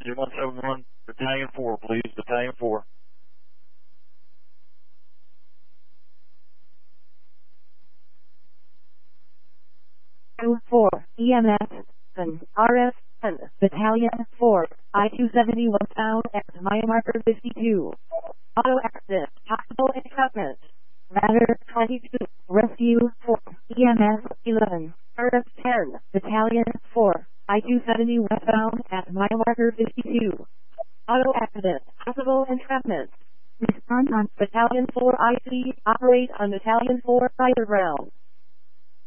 0171, Battalion 4, please, Battalion 4. Four EMS and RF Battalion 4 I-271 found at mile marker 52. Auto accident, hospital entrapment. Matter 22. Rescue 4 EMS 11 RF 10 Battalion 4 I-270 westbound at mile marker 52. Auto accident, hospital entrapment. Respond on Battalion 4 IC. Operate on Battalion 4 fire ground.